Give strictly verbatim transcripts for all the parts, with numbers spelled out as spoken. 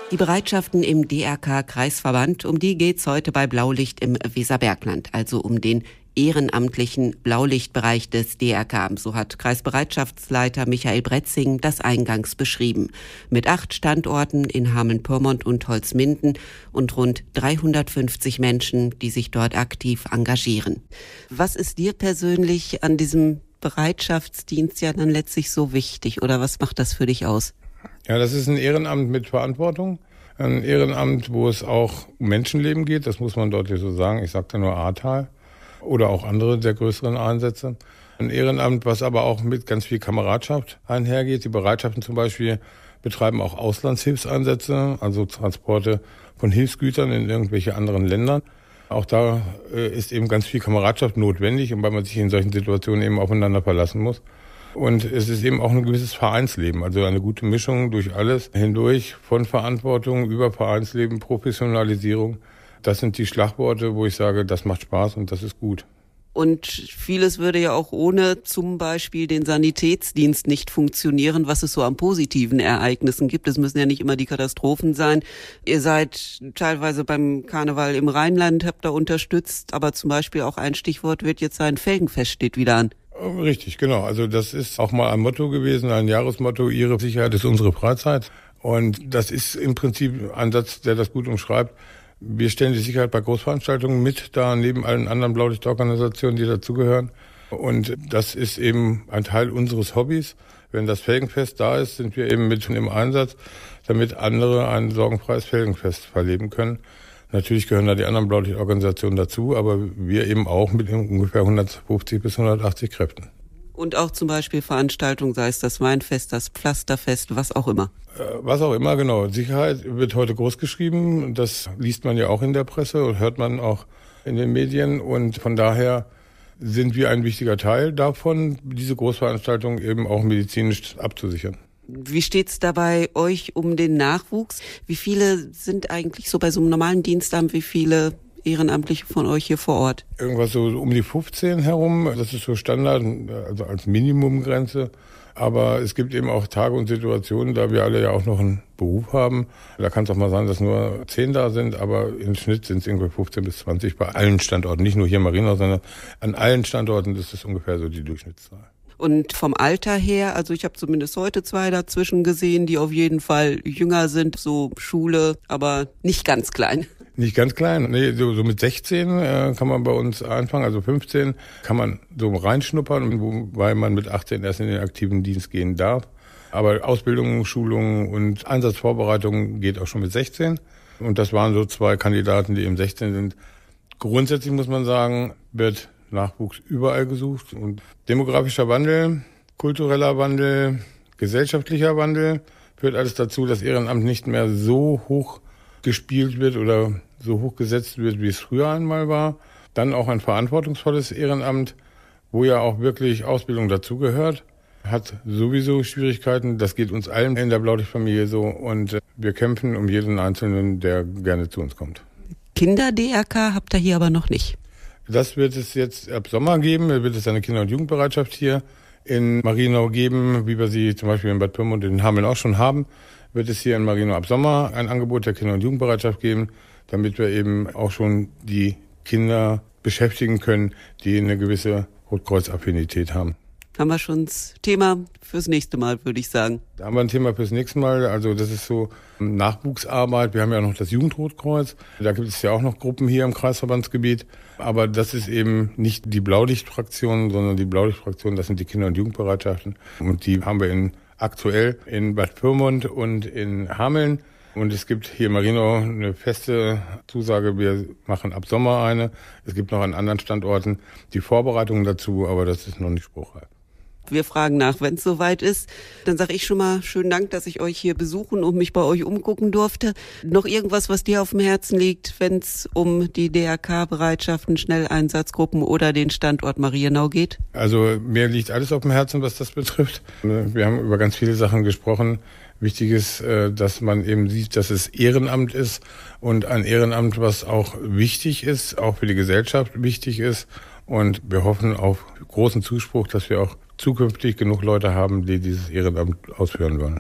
Die Bereitschaften im D R K-Kreisverband, um die geht's heute bei Blaulicht im Weserbergland, also um den ehrenamtlichen Blaulichtbereich des D R K. So hat Kreisbereitschaftsleiter Michael Bretzing das eingangs beschrieben. Mit acht Standorten in Hameln-Pyrmont und Holzminden und rund dreihundertfünfzig Menschen, die sich dort aktiv engagieren. Was ist dir persönlich an diesem Bereitschaftsdienst ja dann letztlich so wichtig oder was macht das für dich aus? Ja, das ist ein Ehrenamt mit Verantwortung. Ein Ehrenamt, wo es auch um Menschenleben geht, das muss man deutlich so sagen. Ich sagte nur Ahrtal oder auch andere der größeren Einsätze. Ein Ehrenamt, was aber auch mit ganz viel Kameradschaft einhergeht. Die Bereitschaften zum Beispiel betreiben auch Auslandshilfseinsätze, also Transporte von Hilfsgütern in irgendwelche anderen Ländern. Auch da ist eben ganz viel Kameradschaft notwendig, weil man sich in solchen Situationen eben aufeinander verlassen muss. Und es ist eben auch ein gewisses Vereinsleben, also eine gute Mischung durch alles hindurch, von Verantwortung über Vereinsleben, Professionalisierung. Das sind die Schlagworte, wo ich sage, das macht Spaß und das ist gut. Und vieles würde ja auch ohne zum Beispiel den Sanitätsdienst nicht funktionieren, was es so an positiven Ereignissen gibt. Es müssen ja nicht immer die Katastrophen sein. Ihr seid teilweise beim Karneval im Rheinland, habt da unterstützt, aber zum Beispiel auch ein Stichwort wird jetzt sein, Felgenfest steht wieder an. Richtig, genau. Also das ist auch mal ein Motto gewesen, ein Jahresmotto, Ihre Sicherheit ist unsere Freizeit. Und das ist im Prinzip ein Satz, der das gut umschreibt. Wir stellen die Sicherheit bei Großveranstaltungen mit da, neben allen anderen Blaulichtorganisationen, die dazugehören. Und das ist eben ein Teil unseres Hobbys. Wenn das Felgenfest da ist, sind wir eben mit im Einsatz, damit andere ein sorgenfreies Felgenfest verleben können. Natürlich gehören da die anderen Blaulichtorganisationen dazu, aber wir eben auch mit ungefähr hundertfünfzig bis hundertachtzig Kräften. Und auch zum Beispiel Veranstaltungen, sei es das Weinfest, das Pflasterfest, was auch immer. Was auch immer, genau. Sicherheit wird heute groß geschrieben. Das liest man ja auch in der Presse und hört man auch in den Medien. Und von daher sind wir ein wichtiger Teil davon, diese Großveranstaltungen eben auch medizinisch abzusichern. Wie steht's da bei euch um den Nachwuchs? Wie viele sind eigentlich so bei so einem normalen Dienstamt, wie viele Ehrenamtliche von euch hier vor Ort? Irgendwas so um die fünfzehn herum, das ist so Standard, also als Minimumgrenze. Aber es gibt eben auch Tage und Situationen, da wir alle ja auch noch einen Beruf haben. Da kann es auch mal sein, dass nur zehn da sind, aber im Schnitt sind es irgendwie fünfzehn bis zwanzig bei allen Standorten. Nicht nur hier in Marienau, sondern an allen Standorten ist es ungefähr so die Durchschnittszahl. Und vom Alter her, also ich habe zumindest heute zwei dazwischen gesehen, die auf jeden Fall jünger sind, so Schule, aber nicht ganz klein. Nicht ganz klein, nee, so, so mit sechzehn äh, kann man bei uns anfangen, also fünfzehn kann man so reinschnuppern, wobei man mit achtzehn erst in den aktiven Dienst gehen darf. Aber Ausbildung, Schulung und Einsatzvorbereitung geht auch schon mit sechzehn. Und das waren so zwei Kandidaten, die eben sechzehn sind. Grundsätzlich muss man sagen, wird Nachwuchs überall gesucht. Und demografischer Wandel, kultureller Wandel, gesellschaftlicher Wandel führt alles dazu, dass Ehrenamt nicht mehr so hoch gespielt wird oder so hoch gesetzt wird, wie es früher einmal war. Dann auch ein verantwortungsvolles Ehrenamt, wo ja auch wirklich Ausbildung dazugehört, hat sowieso Schwierigkeiten. Das geht uns allen in der Blaulichtfamilie so und wir kämpfen um jeden Einzelnen, der gerne zu uns kommt. Kinder-D R K habt ihr hier aber noch nicht. Das wird es jetzt ab Sommer geben. Da wird es eine Kinder- und Jugendbereitschaft hier in Marienau geben, wie wir sie zum Beispiel in Bad Pyrmont und in Hameln auch schon haben. Wird es hier in Marienau ab Sommer ein Angebot der Kinder- und Jugendbereitschaft geben, damit wir eben auch schon die Kinder beschäftigen können, die eine gewisse Rotkreuz-Affinität haben. Haben wir schon das Thema fürs nächste Mal, würde ich sagen. Da haben wir ein Thema fürs nächste Mal. Also das ist so Nachwuchsarbeit. Wir haben ja noch das Jugendrotkreuz. Da gibt es ja auch noch Gruppen hier im Kreisverbandsgebiet. Aber das ist eben nicht die Blaulichtfraktion, sondern die Blaulichtfraktion, das sind die Kinder- und Jugendbereitschaften. Und die haben wir in, aktuell in Bad Pyrmont und in Hameln. Und es gibt hier in Marienau eine feste Zusage, wir machen ab Sommer eine. Es gibt noch an anderen Standorten die Vorbereitungen dazu, aber das ist noch nicht spruchreif. Wir fragen nach, wenn es soweit ist. Dann sage ich schon mal schönen Dank, dass ich euch hier besuchen und mich bei euch umgucken durfte. Noch irgendwas, was dir auf dem Herzen liegt, wenn es um die D R K-Bereitschaften, Schnelleinsatzgruppen oder den Standort Marienau geht? Also mir liegt alles auf dem Herzen, was das betrifft. Wir haben über ganz viele Sachen gesprochen. Wichtig ist, dass man eben sieht, dass es Ehrenamt ist und ein Ehrenamt, was auch wichtig ist, auch für die Gesellschaft wichtig ist. Und wir hoffen auf großen Zuspruch, dass wir auch zukünftig genug Leute haben, die dieses Ehrenamt ausführen wollen.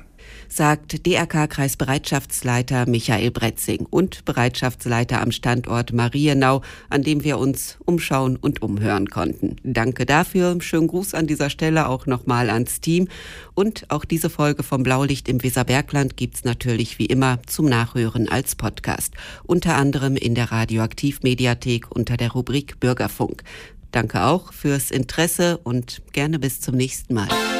sagt D R K-Kreisbereitschaftsleiter Michael Bretzing und Bereitschaftsleiter am Standort Marienau, an dem wir uns umschauen und umhören konnten. Danke dafür. Schönen Gruß an dieser Stelle auch nochmal ans Team. Und auch diese Folge vom Blaulicht im Weserbergland gibt's natürlich wie immer zum Nachhören als Podcast. Unter anderem in der Radioaktiv-Mediathek unter der Rubrik Bürgerfunk. Danke auch fürs Interesse und gerne bis zum nächsten Mal.